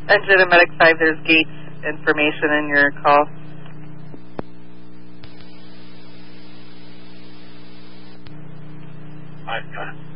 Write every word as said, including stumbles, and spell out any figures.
Enter to Medic five, there's gate information in your call. I've got it.